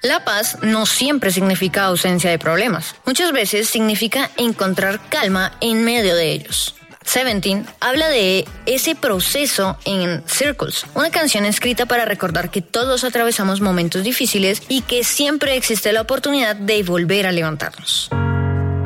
La paz no siempre significa ausencia de problemas. Muchas veces significa encontrar calma en medio de ellos. Seventeen habla de ese proceso en Circles, una canción escrita para recordar que todos atravesamos momentos difíciles y que siempre existe la oportunidad de volver a levantarnos.